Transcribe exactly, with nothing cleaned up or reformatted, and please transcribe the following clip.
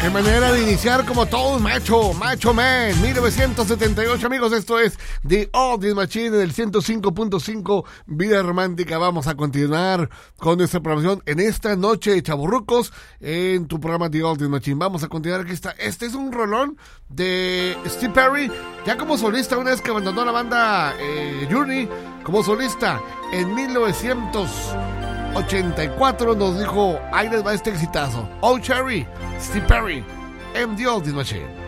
Qué manera de iniciar como todo un macho, Macho Man, mil novecientos setenta y ocho, amigos. Esto es The Oldies Machine en el ciento cinco punto cinco Vida Romántica. Vamos a continuar con nuestra programación en esta noche de chavorrucos en tu programa The Oldies Machine. Vamos a continuar. Aquí está. Este es un rolón de Steve Perry, ya como solista, una vez que abandonó la banda eh, Journey, como solista en mil novecientos ochenta y cuatro nos dijo, ahí les va este exitazo. Oh Cherry, Steve Perry, en The Oldies Machine.